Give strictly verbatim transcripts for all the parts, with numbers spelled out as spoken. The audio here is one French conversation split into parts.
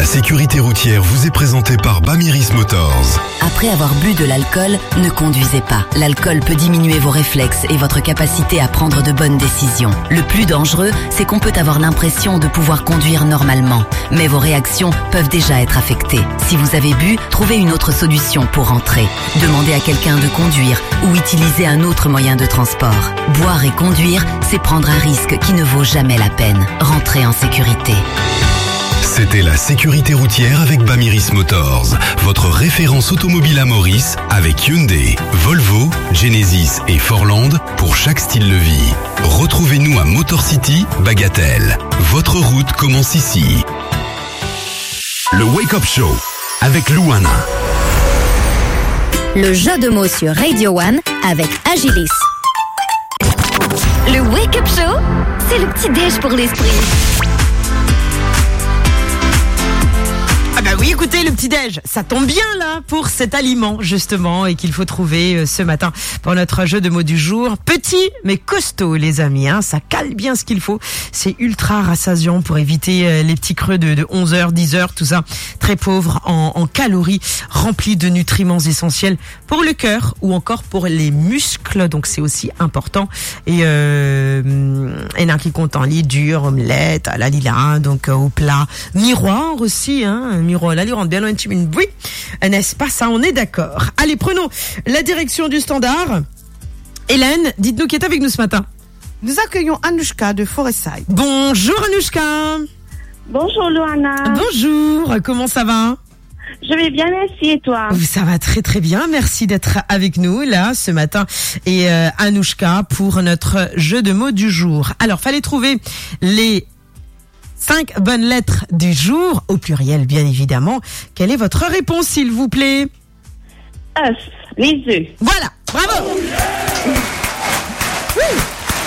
La sécurité routière vous est présentée par Bamiris Motors. Après avoir bu de l'alcool, ne conduisez pas. L'alcool peut diminuer vos réflexes et votre capacité à prendre de bonnes décisions. Le plus dangereux, c'est qu'on peut avoir l'impression de pouvoir conduire normalement. Mais vos réactions peuvent déjà être affectées. Si vous avez bu, trouvez une autre solution pour rentrer. Demandez à quelqu'un de conduire ou utilisez un autre moyen de transport. Boire et conduire, c'est prendre un risque qui ne vaut jamais la peine. Rentrez en sécurité. C'était la sécurité routière avec Bamiris Motors, votre référence automobile à Maurice avec Hyundai, Volvo, Genesis et Forland pour chaque style de vie. Retrouvez-nous à Motor City, Bagatelle. Votre route commence ici. Le Wake Up Show avec Louana. Le jeu de mots sur Radio One avec Agilis. Le Wake Up Show, c'est le petit déj pour l'esprit. Ah bah oui, écoutez, le petit-déj, ça tombe bien là pour cet aliment justement et qu'il faut trouver euh, ce matin pour notre jeu de mots du jour. Petit mais costaud les amis, hein, ça cale bien ce qu'il faut. C'est ultra rassasiant pour éviter euh, les petits creux de, de onze heures, dix heures, tout ça. Très pauvre en, en calories, rempli de nutriments essentiels pour le cœur ou encore pour les muscles. Donc c'est aussi important. Et euh, il y en a qui comptent en lit dur, omelette, à la lila, donc euh, au plat. Miroir aussi, hein. Miroir, là, il rentre bien loin de une bruit, n'est-ce pas? Ça, on est d'accord. Allez, prenons la direction du standard. Hélène, dites-nous qui est avec nous ce matin. Nous accueillons Anouchka de Forestside. Bonjour Anouchka. Bonjour Louana. Bonjour, comment ça va? Je vais bien, merci, et toi? Ça va très très bien, merci d'être avec nous là ce matin. Et euh, Anouchka pour notre jeu de mots du jour. Alors, fallait trouver les cinq bonnes lettres du jour, au pluriel bien évidemment. Quelle est votre réponse s'il vous plaît? Œufs, les œufs. Voilà, bravo. Oui.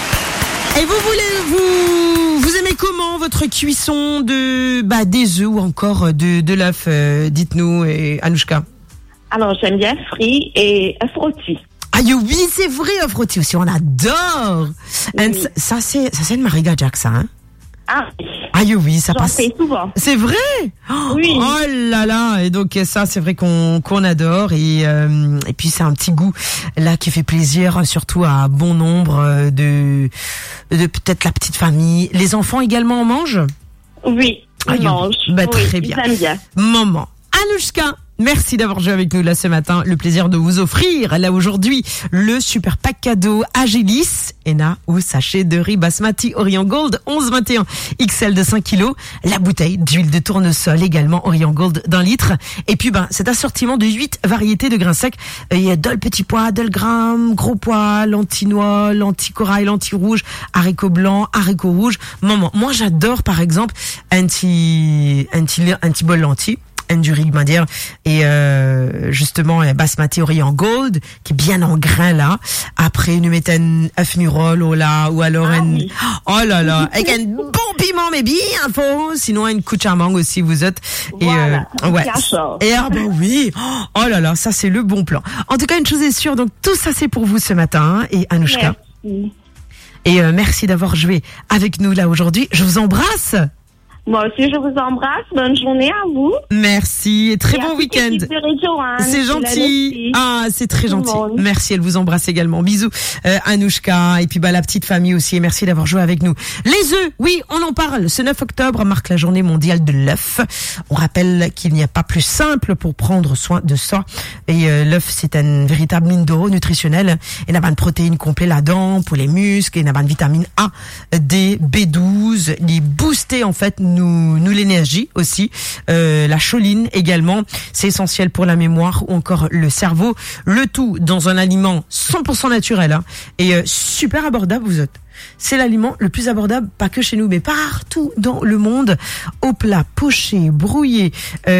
Et vous voulez, vous, vous aimez comment votre cuisson de, bah, des œufs ou encore de, de l'œuf, euh, dites-nous, et Anouchka. Alors, j'aime bien frit et œuf rôti. Ah oui, c'est vrai, œuf rôti aussi, on adore. Oui. Ça, ça c'est, ça c'est une Mariga Jack, ça, hein? Ah, ah oui, ça j'en passe. fais souvent. C'est vrai? Oh, Oui. Oh là là. Et donc ça, c'est vrai qu'on qu'on adore et euh, et puis c'est un petit goût là qui fait plaisir, surtout à bon nombre de de peut-être la petite famille. Les enfants également en mangent? Oui, ils ah, mangent. Bah, oui, très ils bien. aiment bien. Maman. Anouchka, merci d'avoir joué avec nous là ce matin. Le plaisir de vous offrir là aujourd'hui le super pack cadeau Agilis, Ena ou sachet de riz basmati Orient Gold onze vingt et un X L de cinq kilos, la bouteille d'huile de tournesol également Orient Gold d'un litre. Et puis ben cet assortiment de huit variétés de grains secs. Il y a de le petit pois, de le gramme, gros pois, lentilles-noix, lentilles corail, lentilles rouges, haricots blancs, haricots rouges. Maman, moi j'adore par exemple un petit un petit un petit bol lentilles. Du riz dire et euh, justement basmati Orient Gold qui est bien en grain là. Après nous mettons un œuf nurol ou là ou alors ah, un oui. oh là là avec un bon piment mais bien fort, sinon une couchamang aussi vous êtes et voilà, euh, ouais cachot. et ah bah oui oh là là ça c'est le bon plan. En tout cas une chose est sûre, donc tout ça c'est pour vous ce matin hein, et Anouchka merci. Et euh, merci d'avoir joué avec nous là aujourd'hui. Je vous embrasse. Moi aussi, je vous embrasse. Bonne journée à vous. Merci et très et bon à week-end. toute l'équipe de Radio One, C'est gentil. Ah, c'est très gentil. Merci, elle vous embrasse également. Bisous, euh, Anouchka et puis bah la petite famille aussi. Et merci d'avoir joué avec nous. Les œufs, oui, on en parle. Ce neuf octobre marque la journée mondiale de l'œuf. On rappelle qu'il n'y a pas plus simple pour prendre soin de ça. Et euh, l'œuf, c'est une véritable mine d'eau nutritionnelle. Il y a une protéine complète là-dedans pour les muscles. Il y a une vitamine A, D, B douze. Les booster en fait nous, nous l'énergie aussi. Euh, la choline également, c'est essentiel pour la mémoire ou encore le cerveau. Le tout dans un aliment cent pour cent naturel hein, et euh, super abordable vous êtes. C'est l'aliment le plus abordable, pas que chez nous, mais partout dans le monde. Au plat, poché, brouillé,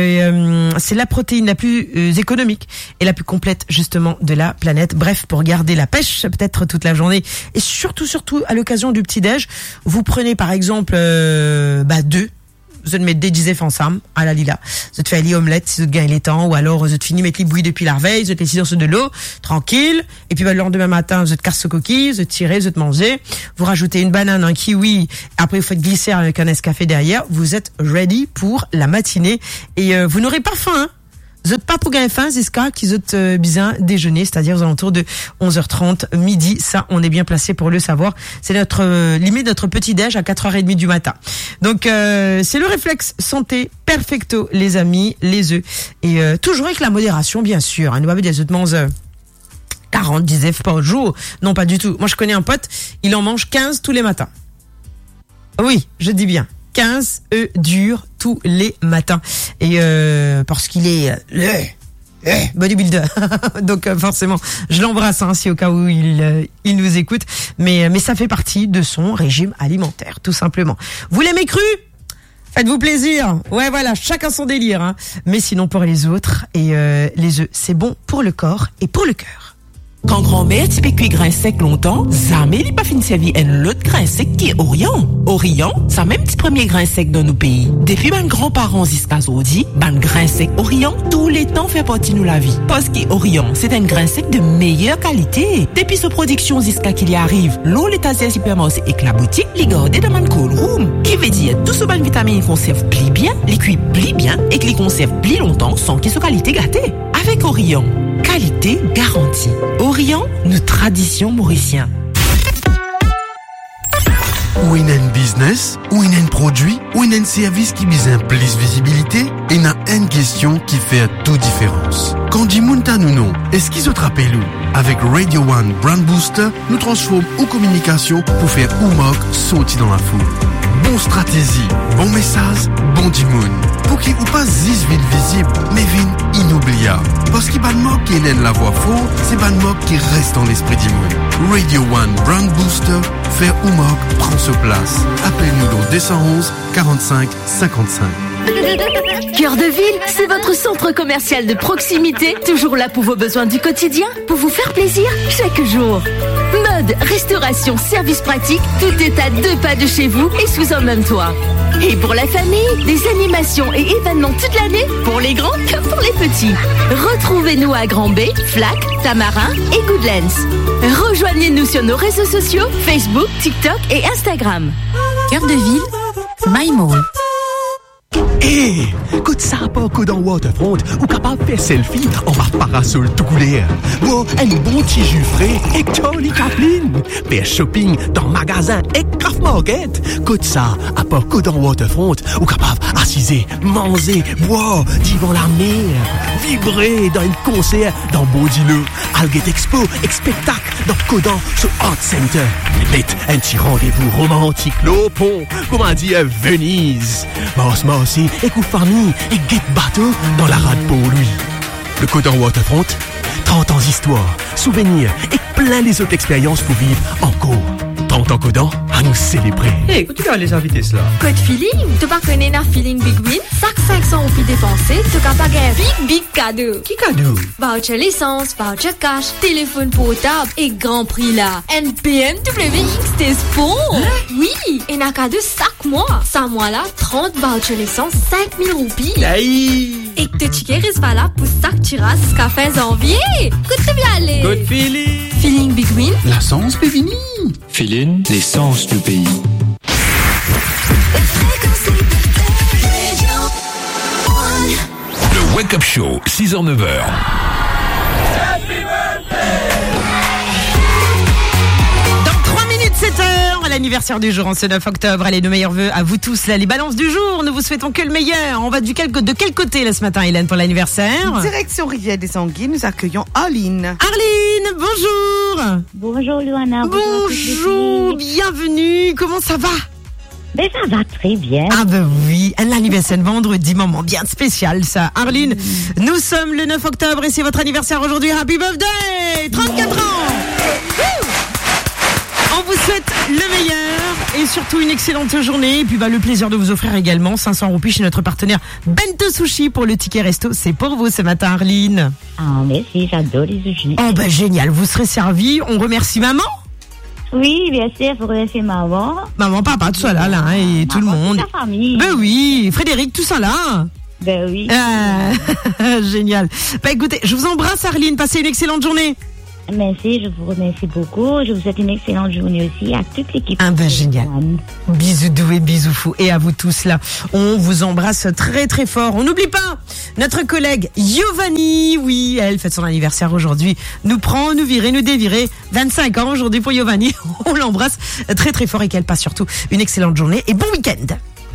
euh, c'est la protéine la plus euh, économique et la plus complète justement de la planète. Bref, pour garder la pêche, peut-être toute la journée, et surtout, surtout à l'occasion du petit-déj, vous prenez par exemple euh, bah deux. vous te mettez des gisefs ensemble, à la lila. Vous te faites les omelettes si vous gagnez les temps, ou alors vous te finissez mettre les bouillies depuis la veille, vous te laissez dans de l'eau, tranquille. Et puis, bah, le lendemain matin, vous te cassez ce coquille, vous te tirez, vous te mangez. Vous rajoutez une banane, un kiwi. Après, vous faites glisser avec un Nescafé derrière. Vous êtes ready pour la matinée. Et, euh, vous n'aurez pas faim, hein. Vous n'êtes pas pour gagner faim, jusqu'à qu'ils êtes euh, bien déjeuner, c'est-à-dire aux alentours de onze heures trente, midi. Ça, on est bien placé pour le savoir. C'est notre euh, limite, notre petit déj à quatre heures trente du matin. Donc, euh, c'est le réflexe santé perfecto, les amis, les œufs. Et euh, toujours avec la modération, bien sûr. Hein, nous avons des œufs de mange quarante, dix œufs par jour. Non, pas du tout. Moi, je connais un pote, il en mange quinze tous les matins. Oui, je dis bien. quinze œufs durs tous les matins. Et euh, parce qu'il est euh, euh, bodybuilder. Donc euh, forcément, je l'embrasse hein, si au cas où il, euh, il nous écoute. Mais, mais ça fait partie de son régime alimentaire, tout simplement. Vous l'aimez cru ? Faites-vous plaisir. Ouais, voilà, chacun son délire. Hein. Mais sinon, pour les autres, et euh, les œufs, c'est bon pour le corps et pour le cœur. Quand grand-mère t'y cuit grain sec longtemps, jamais il pas fini servi un autre grain sec qui est Orient. Orient, ça même petit premier grain sec dans nos pays. Depuis ben grands-parents jusqu'à aujourd'hui, ben grain sec Orient, tous les temps fait partie de la vie. Parce que Orient, c'est un grain sec de meilleure qualité. Depuis sa production jusqu'à qu'il y arrive, l'eau l'état supermarché et que la boutique, les garder dans un cold room. Qui veut dire, tout ce ben vitamine conserve pli bien, les cuits pli bien et que les conserve pli longtemps sans qu'ils soient qualité gâtée. Avec Orient, qualité garantie. Orient, nos traditions mauriciennes. Ou il y a un business, ou il y a un produit, ou il y a un service qui vise un plus visibilité, et il y a une question qui fait toute différence. Quand dit Mounta nous non, est-ce qu'ils se rappellent où? Avec Radio One Brand Booster, nous transformons en communication pour faire Oumok sauter dans la foule. Bon stratégie, bon message, bon dimoun. Pour qu'il ou pas zis vite visible, mais vite inoubliable. Parce qu'il y a des mots qui aiment la voix fort, c'est pas des mots qui restent dans l'esprit dimoun. Radio One Brand Booster, faire Oumok prend sa place. Appelez-nous au deux cent onze quarante-cinq cinquante-cinq. Cœur de ville, c'est votre centre commercial de proximité, toujours là pour vos besoins du quotidien, pour vous faire plaisir chaque jour. Mode, restauration, services pratiques, tout est à deux pas de chez vous et sous un même toit. Et pour la famille, des animations et événements toute l'année, pour les grands comme pour les petits. Retrouvez-nous à Grand B, Flac, Tamarin et Goodlands. Rejoignez-nous sur nos réseaux sociaux, Facebook, TikTok et Instagram. Cœur de ville, My Mall. Hé, hey, écoute ça pas que dans Waterfront, ou capable de faire selfie en bas parasol tout couleur. Bon, un bon petit jus frais et Tony Kaplan. Faire shopping dans magasin et craft market. Écoute ça, à part que dans Waterfront, ou capable assiser, manger, boire, devant la mer, vibrer dans un concert dans Baudileux, Alget Expo, et spectacle dans Codan sur Art Center. Vite, un petit rendez-vous romantique, le pont, comment dire, Venise. Moss, Moss, et coup famille et get bateau dans la rade pour lui. Le Codan Waterfront, trente ans d'histoire, souvenirs et plein les autres expériences pour vivre encore. trente ans Codan à nous célébrer. Hé, hey, écoute, tu vas les inviter cela. Code feeling, tu pas connais na feeling big win, sac cinq cents ou puis dépenser, tu vas pas gagner big big cadeau. Qui cadeau? Voucher licence, voucher cash, téléphone portable et grand prix là. N P M W X t'es bon. Hein? Oui, et na cadeau chaque mois. Ça mois là, trente voucher licence, cinq mille roupies. Aïe. Et que tu tickets reste pas là pour sac tiras jusqu'à fin janvier. Écoute, tu viens aller. Good feeling. Feeling big win. La sens Pévini. Feeling, l'essence du pays. Le Wake Up Show, six heures neuf heures. Dans trois minutes, sept heures, à l'anniversaire du jour, en ce neuf octobre. Allez, nos meilleurs vœux à vous tous, là, les balances du jour. Nous vous souhaitons que le meilleur. On va du quel, de quel côté, là, ce matin, Hélène, pour l'anniversaire? Direction Rivière des Anguilles, nous accueillons Arline. Arline, bonjour. Bonjour, Luana. Bonjour, bonjour, bienvenue. Comment ça va? Mais ça va très bien. Ah ben oui, un anniversaire vendredi, moment bien spécial ça. Arline, mmh. Nous sommes le neuf octobre et c'est votre anniversaire aujourd'hui. Happy birthday! trente-quatre ans! On vous souhaite le meilleur et surtout une excellente journée. Et puis bah, le plaisir de vous offrir également cinq cents roupies chez notre partenaire Bento Sushi pour le ticket resto. C'est pour vous ce matin, Arline. Ah merci, j'adore les sushis. Oh ben génial, vous serez servi. On remercie maman. Oui, bien sûr, il faut remercier maman. Maman, papa, tout ça là, là, et maman, tout le monde. Toute la famille. Ben oui, Frédéric, tout ça là. Ben oui. Ah, génial. Ben écoutez, je vous embrasse, Arline. Passez une excellente journée. Merci, je vous remercie beaucoup. Je vous souhaite une excellente journée aussi à toute l'équipe. Ah ben génial. Bisous doués, bisous fous. Et à vous tous là, on vous embrasse très très fort. On n'oublie pas notre collègue Giovanni. Oui, elle fête son anniversaire aujourd'hui. Nous prend, nous virer, nous dévirer. vingt-cinq ans aujourd'hui pour Giovanni. On l'embrasse très très fort et qu'elle passe surtout une excellente journée et bon week-end.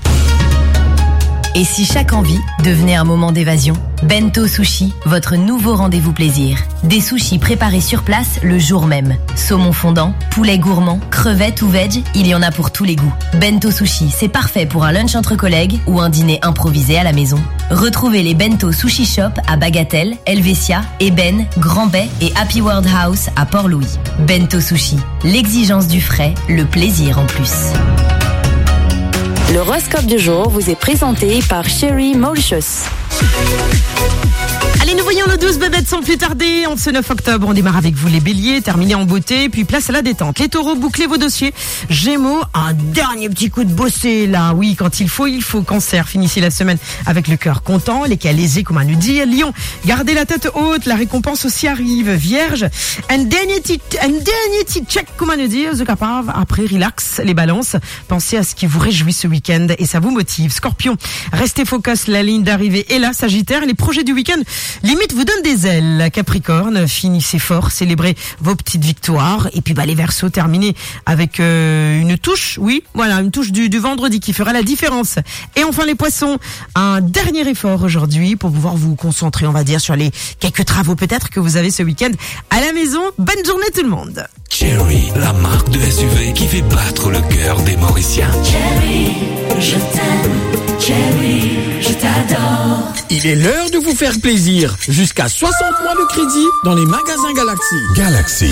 Et si chaque envie devenait un moment d'évasion? Bento Sushi, votre nouveau rendez-vous plaisir. Des sushis préparés sur place le jour même. Saumon fondant, poulet gourmand, crevettes ou veg, il y en a pour tous les goûts. Bento Sushi, c'est parfait pour un lunch entre collègues ou un dîner improvisé à la maison. Retrouvez les Bento Sushi Shop à Bagatelle, Helvetia, Eben, Grand Bay et Happy World House à Port-Louis. Bento Sushi, l'exigence du frais, le plaisir en plus. L'horoscope du jour vous est présenté par Sherry Mauritius. Allez, nous voyons le douze bébêtes sans plus tarder. En ce neuf octobre, on démarre avec vous les béliers, terminez en beauté, puis place à la détente. Les taureaux, bouclez vos dossiers. Gémeaux, un dernier petit coup de bosser là. Oui, quand il faut, il faut. Cancer, finissez la semaine avec le cœur content, les cas lésés, comme on nous dit. Lion, gardez la tête haute, la récompense aussi arrive. Vierge, un dernier petit, un dernier petit check, comme on nous dit. The capable, après, relax, les balances. Pensez à ce qui vous réjouit ce week-end et ça vous motive. Scorpion, restez focus, la ligne d'arrivée est là. Sagittaire, les projets du week-end limite vous donne des ailes. Capricorne, finissez fort, célébrez vos petites victoires. Et puis bah les Verseaux, terminez avec euh, une touche, oui, voilà, une touche du, du vendredi qui fera la différence. Et enfin les Poissons, un dernier effort aujourd'hui pour pouvoir vous concentrer, on va dire, sur les quelques travaux peut-être que vous avez ce week-end à la maison. Bonne journée tout le monde. Cherry, la marque de S U V qui fait battre le cœur des Mauriciens. Cherry, je t'aime, Cherry, je t'adore. Il est l'heure de vous faire plaisir. Jusqu'à soixante mois de crédit dans les magasins Galaxy. Galaxy.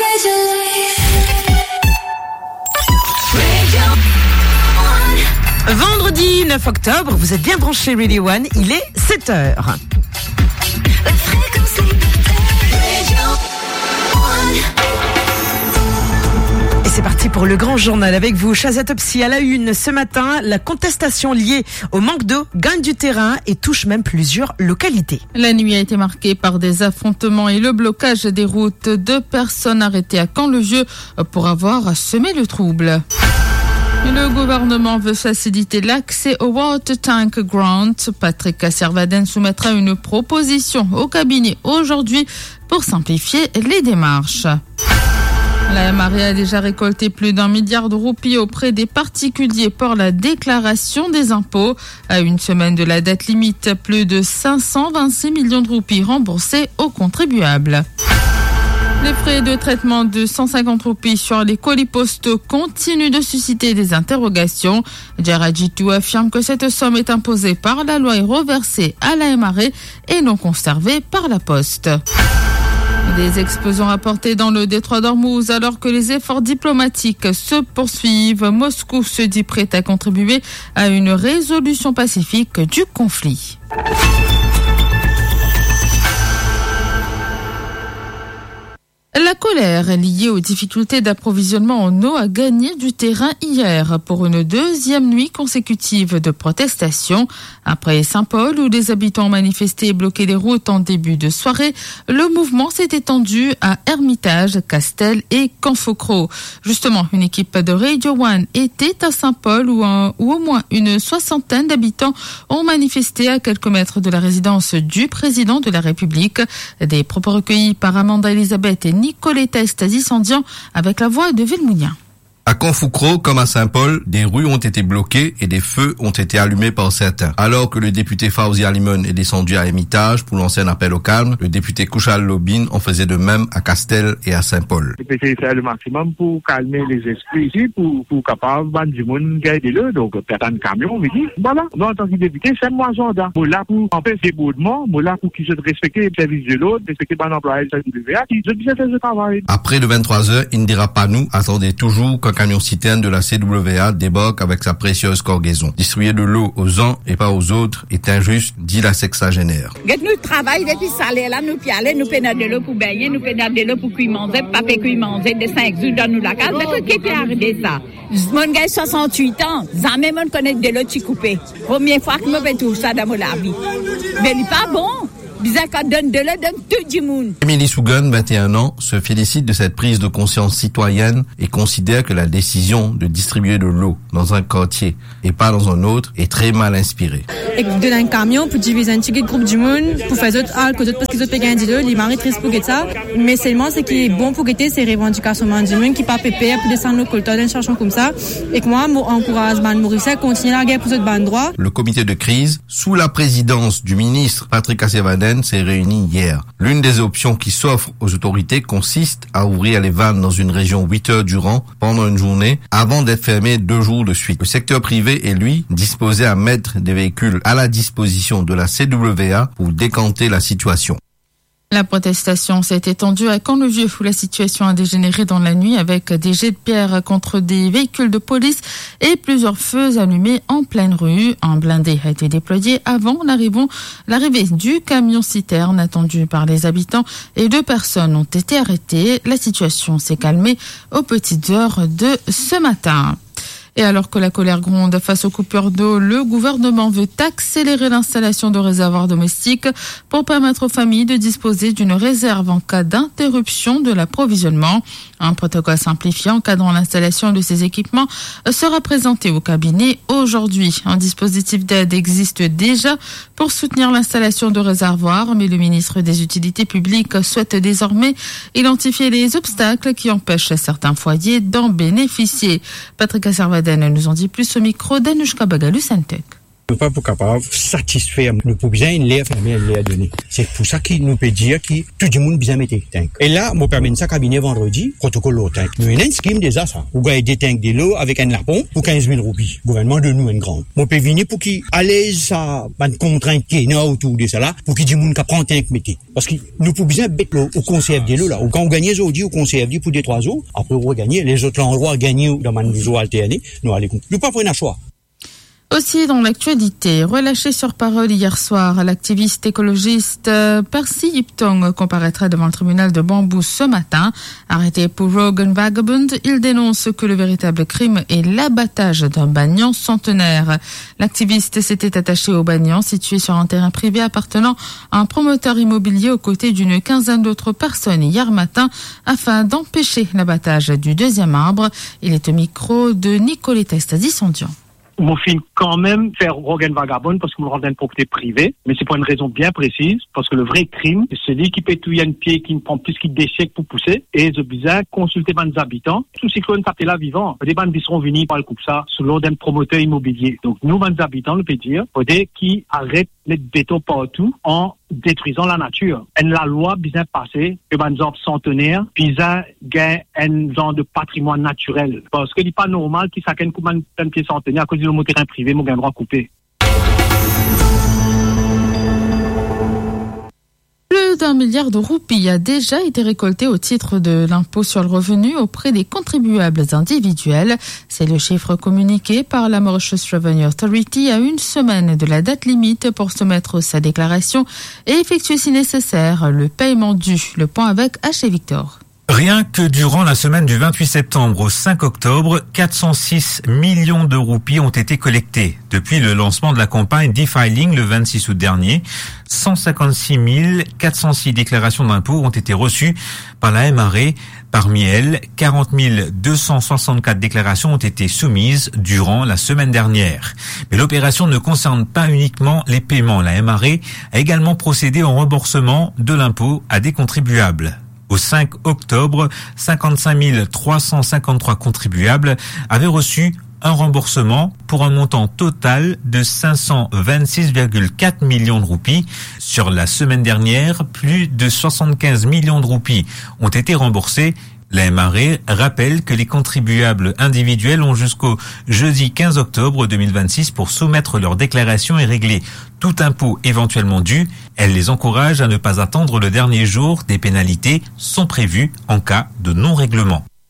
Vendredi neuf octobre, vous êtes bien branchés Radio One, il est sept heures. Et c'est parti pour le grand journal avec vous. Chazatopsie à la une ce matin, la contestation liée au manque d'eau gagne du terrain et touche même plusieurs localités. La nuit a été marquée par des affrontements et le blocage des routes. Deux personnes arrêtées à Caen-le-Vieux pour avoir semé le trouble. Le gouvernement veut faciliter l'accès au Water Tank Grant. Patrick Servaden soumettra une proposition au cabinet aujourd'hui pour simplifier les démarches. La M A R E a déjà récolté plus d'un milliard de roupies auprès des particuliers pour la déclaration des impôts. À une semaine de la date limite, plus de cinq cent vingt-six millions de roupies remboursées aux contribuables. Les frais de traitement de cent cinquante roupies sur les colis postaux continuent de susciter des interrogations. Djarajitou affirme que cette somme est imposée par la loi et reversée à la M A R E et non conservée par la Poste. Des explosions rapportées dans le détroit d'Ormuz alors que les efforts diplomatiques se poursuivent. Moscou se dit prêt à contribuer à une résolution pacifique du conflit. La colère liée aux difficultés d'approvisionnement en eau a gagné du terrain hier pour une deuxième nuit consécutive de protestation. Après Saint-Paul, où les habitants ont manifesté et bloqué les routes en début de soirée, le mouvement s'est étendu à Hermitage, Castel et Canfocro. Justement, une équipe de Radio One était à Saint-Paul où, un, où au moins une soixantaine d'habitants ont manifesté à quelques mètres de la résidence du président de la République. Des propos recueillis par Amanda Elisabeth et Nicoletta Estasi-Sandian avec la voix de Vilmounien. À Canfoucro, comme à Saint-Paul, des rues ont été bloquées et des feux ont été allumés par certains. Alors que le député Fawzi Alimon est descendu à Hermitage pour lancer un appel au calme, le député Kouchal Lobine en faisait de même à Castel et à Saint-Paul. Il faut faire le maximum pour calmer les esprits ici, pour, pour capable de du monde guider le. Donc, personne camion, on me dit, voilà, nous, en tant que député, c'est moi, agenda. Moi, là, pour empêcher les bourdements, moi, là, pour qu'ils se respectent le service de l'autre, respecter mon employé, le service de l'U V A, qui, je disais, faire ce travail. Après le vingt-trois heures, Indira Panou attendait toujours qu'un camion-citerne de la C W A débarque avec sa précieuse cargaison. Distribuer de l'eau aux uns et pas aux autres est injuste, dit la sexagénaire. Nous travaillons depuis salaire là, nous pialons, nous prenons de l'eau pour baigner, nous prenons de l'eau pour cuire manger, papa cuire manger, de cinq jours dans nous la case. Mais qui peut arriver ça? Mon gars soixante-huit ans, jamais mon connaît de l'eau qui coupée. Première fois que je me trouve ça dans mon vie. Mais il n'est pas bon. Bizarre qu'on donne de l'eau, donne tout du monde. Émilie Sougun, vingt et un ans, se félicite de cette prise de conscience citoyenne et considère que la décision de distribuer de l'eau dans un quartier et pas dans un autre est très mal inspirée. Et donner un camion pour diviser un petit groupe du monde, pour faire d'autres halles que d'autres parce qu'ils ont payé un de l'eau, les maris tristes pour ça. Mais seulement, ce qui est bon pour guetter, c'est revendications du monde qui pas pépé pour descendre nos coltons d'un cherchant comme ça. Et que moi, m'encourage, ban Maurice à continuer la guerre pour d'autres ban droit. Le comité de crise, sous la présidence du ministre Patrick Assevadene, s'est réuni hier. L'une des options qui s'offrent aux autorités consiste à ouvrir les vannes dans une région huit heures durant pendant une journée avant d'être fermé deux jours de suite. Le secteur privé est, lui, disposé à mettre des véhicules à la disposition de la C W A pour décanter la situation. La protestation s'est étendue à Camp-le-Vieux où la situation a dégénéré dans la nuit avec des jets de pierre contre des véhicules de police et plusieurs feux allumés en pleine rue. Un blindé a été déployé avant l'arrivée du camion-citerne attendu par les habitants et deux personnes ont été arrêtées. La situation s'est calmée aux petites heures de ce matin. Et alors que la colère gronde face aux coupures d'eau, le gouvernement veut accélérer l'installation de réservoirs domestiques pour permettre aux familles de disposer d'une réserve en cas d'interruption de l'approvisionnement. Un protocole simplifié encadrant l'installation de ces équipements sera présenté au cabinet aujourd'hui. Un dispositif d'aide existe déjà pour soutenir l'installation de réservoirs, mais le ministre des Utilités publiques souhaite désormais identifier les obstacles qui empêchent certains foyers d'en bénéficier. Patrick Asservaden nous en dit plus au micro d'Anushka Bagalou-Santek. Nous ne sommes pas capables de satisfaire nos besoins, l'air fermé, l'air donné. C'est pour ça qu'il nous peut dire que tout le monde besoin mettre tank. Et là, moi permets ça cabinet vendredi, protocole l'eau tank. Nous avons une scheme déjà ça. Vous gagnez des tanks de l'eau avec un lapon pour quinze mille roupies. Gouvernement de nous une grande. Moi peux venir pour qu'il allège ça, une contrainte qui est là autour de ça là, pour qu'il y ait des gens qui prennent tank mettez. Parce que nous pouvons besoin mettre l'eau au conserve de l'eau là. Quand on gagne aujourd'hui au conserve pour deux trois jours, après on regagner les autres endroits gagnés dans une eau alternée, nous allons. Nous pas prendre un choix. Aussi dans l'actualité, relâché sur parole hier soir, l'activiste écologiste Percy Yiptong comparaîtra devant le tribunal de Bambou ce matin. Arrêté pour Rogue and Vagabond, il dénonce que le véritable crime est l'abattage d'un banyan centenaire. L'activiste s'était attaché au banyan situé sur un terrain privé appartenant à un promoteur immobilier aux côtés d'une quinzaine d'autres personnes hier matin afin d'empêcher l'abattage du deuxième arbre. Il est au micro de Nicoletta Estadi-Sondian. Mon film quand même faire Rogan Vagabond parce qu'on me rend une propriété privée, mais c'est pour une raison bien précise, parce que le vrai crime, c'est celui qui pétouille un pied, qui ne prend plus qu'il déchèque pour pousser, et je besoin consulter les habitants. Tout cyclone tapé là vivant, les bandes qui seront venus par le coup ça, sous l'ordre d'un promoteur immobilier. Donc nous, les habitants, le peut dire, faudrait qu'ils arrêtent de mettre béton partout en détruisant la nature. Et la loi bien passée, que les arbres centenaires, bien gagnent un genre de patrimoine naturel. Parce que il n'est pas normal qu'ils s'acquennent comme un pied centenaire à cause de mon terrain privé, mon gain droit coupé. Plus d'un milliard de roupies a déjà été récolté au titre de l'impôt sur le revenu auprès des contribuables individuels. C'est le chiffre communiqué par la Mauritius Revenue Authority à une semaine de la date limite pour soumettre sa déclaration et effectuer si nécessaire le paiement dû. Le point avec H et Victor. Rien que durant la semaine du vingt-huit septembre au cinq octobre, quatre cent six millions de roupies ont été collectées. Depuis le lancement de la campagne d'e-filing le vingt-six août dernier, cent cinquante-six mille quatre cent six déclarations d'impôts ont été reçues par la M R E. Parmi elles, quarante mille deux cent soixante-quatre déclarations ont été soumises durant la semaine dernière. Mais l'opération ne concerne pas uniquement les paiements. La M R E a également procédé au remboursement de l'impôt à des contribuables. Au cinq octobre, cinquante-cinq mille trois cent cinquante-trois contribuables avaient reçu un remboursement pour un montant total de cinq cent vingt-six virgule quatre millions de roupies. Sur la semaine dernière, plus de soixante-quinze millions de roupies ont été remboursées. La M R E rappelle que les contribuables individuels ont jusqu'au jeudi quinze octobre deux mille vingt-six pour soumettre leur déclaration et régler tout impôt éventuellement dû. Elle les encourage à ne pas attendre le dernier jour. Des pénalités sont prévues en cas de non-règlement.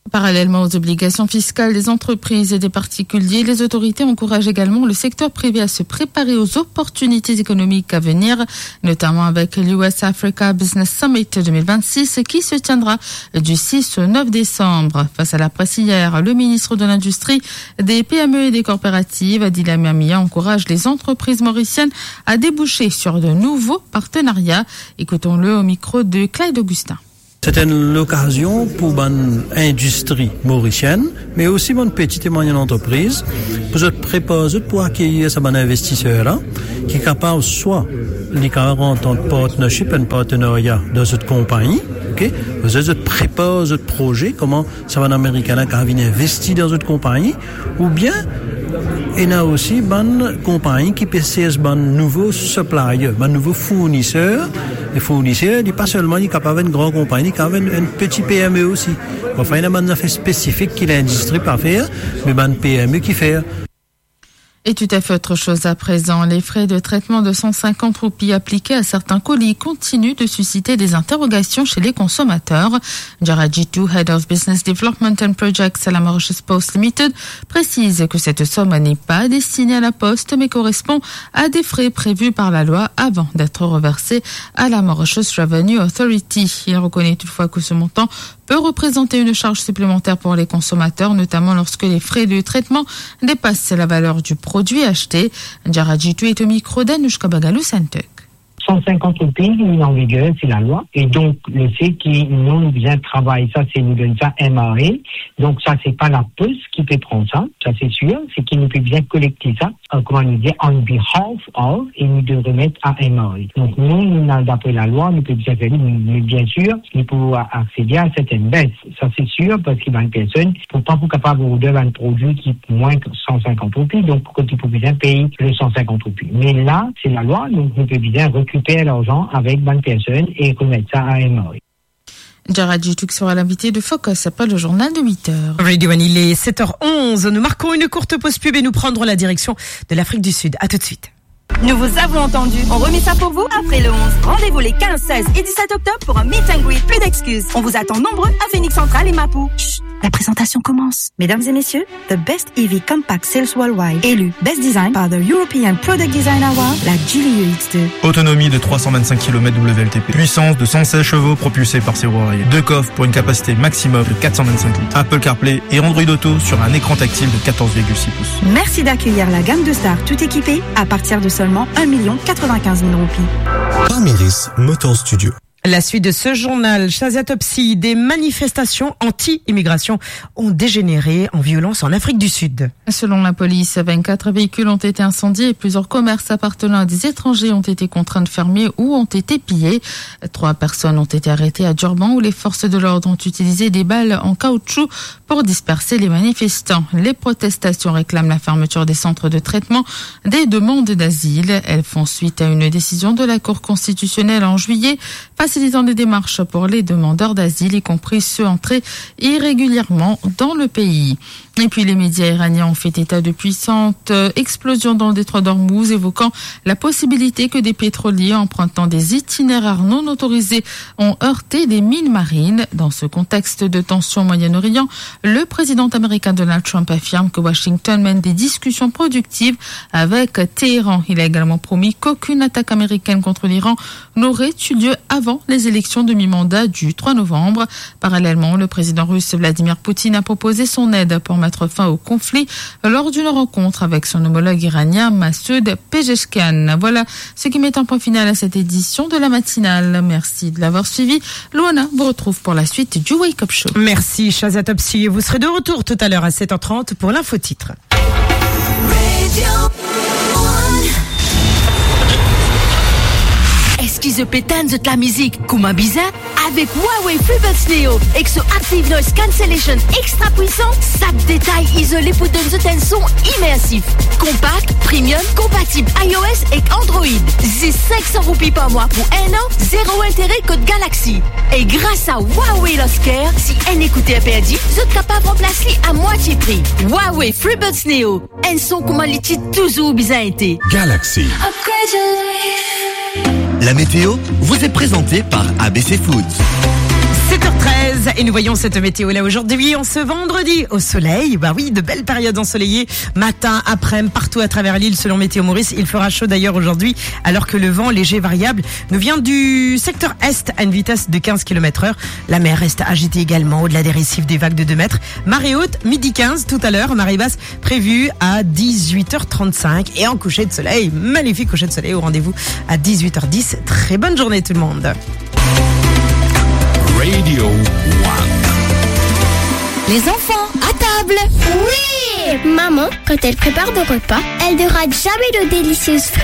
Parallèlement aux obligations fiscales des entreprises et des particuliers, les autorités encouragent également le secteur privé à se préparer aux opportunités économiques à venir, notamment avec l'U S Africa Business Summit deux mille vingt-six qui se tiendra du six au neuf décembre. Face à la presse hier, le ministre de l'Industrie, des P M E et des coopératives, Adila Mamia, encourage les entreprises mauriciennes à déboucher sur de nouveaux partenariats. Écoutons-le au micro de Clyde Augustin. C'est une occasion pour l'industrie mauricienne, mais aussi pour une petite et moyenne entreprise, pour se préparer pour accueillir ces investisseurs-là, qui est capable soit de rentrer en partnership, un partenariat dans cette compagnie, ok, vous se préparer ce projet, comment ça va américain qui vient investir dans cette compagnie, ou bien il y a aussi une compagnie qui peut être un nouveau supplier, un nouveau fournisseur. Les fournisseurs, il n'est pas seulement capable d'une grande compagnie, il y a une petite P M E aussi. Enfin, il y a un affaire spécifique qui l'industrie pas faire, mais une P M E qui fait. Et tout à fait autre chose à présent. Les frais de traitement de cent cinquante roupies appliqués à certains colis continuent de susciter des interrogations chez les consommateurs. Jarajitu, Head of Business Development and Projects à la Mauritius Post Limited, précise que cette somme n'est pas destinée à la Poste, mais correspond à des frais prévus par la loi avant d'être reversés à la Mauritius Revenue Authority. Il reconnaît toutefois que ce montant peut représenter une charge supplémentaire pour les consommateurs, notamment lorsque les frais de traitement dépassent la valeur du produit acheté. Jarajitu est au micro d'Anushka Bagalou Santek. cent cinquante roupies mis en vigueur, c'est la loi. Et donc, le fait qu'ils nous bien travaillent, ça, c'est nous donne ça M A R. Donc, ça, c'est pas la Poste qui peut prendre ça, ça c'est sûr. C'est qu'ils nous peut bien collecter ça, euh, comment nous dire, on behalf of, et nous de remettre à M A R. Donc, nous, nous d'après la loi, nous peut bien faire, mais bien sûr, nous pouvons accéder à certaines baisses. Ça, c'est sûr, parce qu'il y a une personne, pour pas vous capable de vous donner un produit qui est moins que cent cinquante roupies, donc, pour que tu peux bien payer le cent cinquante roupies. Mais là, c'est la loi, donc, nous peut bien récupérer l'argent avec bonne personne et remettre ça à M A R. Jarajitu sera l'invité de Focus après le journal de huit heures. Radio One, il est sept heures onze. Nous marquons une courte pause pub et nous prendrons la direction de l'Afrique du Sud. À tout de suite. Nous vous avons entendu. On remet ça pour vous après le onze. Rendez-vous les quinze, seize et dix-sept octobre pour un meet and greet. Plus d'excuses. On vous attend nombreux à Phoenix Central et Mapou. Chut, la présentation commence. Mesdames et messieurs, The Best E V Compact Sales Worldwide, élu Best Design par the European Product Design Award, la Geely X deux. Autonomie de trois cent vingt-cinq kilomètres W L T P. Puissance de cent seize chevaux propulsée par ses roues arrière. Deux coffres pour une capacité maximum de quatre cent vingt-cinq litres. Apple CarPlay et Android Auto sur un écran tactile de quatorze virgule six pouces. Merci d'accueillir la gamme de Star tout équipée à partir de seulement un million quatre-vingt-quinze mille roupies. Bamiris Motor Studio. La suite de ce journal, Chaziatopsie, des manifestations anti-immigration ont dégénéré en violence en Afrique du Sud. Selon la police, vingt-quatre véhicules ont été incendiés et plusieurs commerces appartenant à des étrangers ont été contraints de fermer ou ont été pillés. Trois personnes ont été arrêtées à Durban où les forces de l'ordre ont utilisé des balles en caoutchouc pour disperser les manifestants. Les protestations réclament la fermeture des centres de traitement des demandes d'asile. Elles font suite à une décision de la Cour constitutionnelle en juillet, facilitant des démarches pour les demandeurs d'asile, y compris ceux entrés irrégulièrement dans le pays. Et puis les médias iraniens ont fait état de puissantes explosions dans le détroit d'Ormuz, évoquant la possibilité que des pétroliers empruntant des itinéraires non autorisés ont heurté des mines marines. Dans ce contexte de tension au Moyen-Orient, le président américain Donald Trump affirme que Washington mène des discussions productives avec Téhéran. Il a également promis qu'aucune attaque américaine contre l'Iran n'aurait eu lieu avant les élections de mi-mandat du trois novembre. Parallèlement, le président russe Vladimir Poutine a proposé son aide pour mettre fin au conflit lors d'une rencontre avec son homologue iranien Massoud Pezeshkian. Voilà ce qui met un point final à cette édition de la matinale. Merci de l'avoir suivi. Luana vous retrouve pour la suite du Wake Up Show. Merci Chaziatopsie. Vous serez de retour tout à l'heure à sept heures trente pour l'infotitre. Est-ce qu'ils se pétanent de la musique comme un bizarre? Avec Huawei FreeBuds Neo et son Active Noise Cancellation extra puissant, ça détaille isolé pour donner un son immersif. Compact, premium, compatible iOS et Android. C'est cinq cents roupies par mois pour un an, zéro intérêt code Galaxy. Et grâce à Huawei Lost Care, si un écouteur perdu, vous êtes capable de remplacer à moitié prix. Huawei FreeBuds Neo, un son comme un liquide toujours bizarre été. Galaxy. La météo vous est présentée par A B C Foods. sept heures treize. treize et nous voyons cette météo là aujourd'hui, en ce vendredi, au soleil. Bah oui, de belles périodes ensoleillées, matin, après-midi, partout à travers l'île selon Météo Maurice. Il fera chaud d'ailleurs aujourd'hui, alors que le vent léger variable nous vient du secteur est à une vitesse de quinze kilomètres heure. La mer reste agitée également au-delà des récifs, des vagues de deux mètres. Marée haute, midi quinze tout à l'heure, marée basse prévue à dix-huit heures trente-cinq et en coucher de soleil, magnifique coucher de soleil au rendez-vous à dix-huit heures dix. Très bonne journée tout le monde. Radio One. Les enfants, à table! Oui! Maman, quand elle prépare des repas, elle ne rate jamais de délicieuses frites.